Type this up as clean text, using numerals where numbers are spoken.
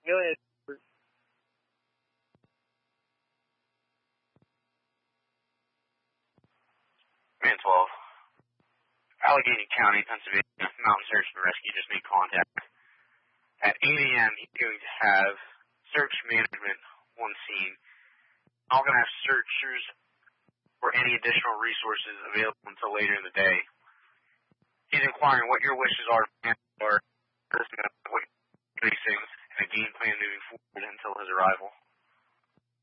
Go ahead. Man 12. Allegheny County, Pennsylvania, Mountain Search and Rescue just made contact. At 8 a.m., he's going to have search management on scene. Not going to have searchers or any additional resources available until later in the day. He's inquiring what your wishes are for what these things and a game plan moving forward until his arrival.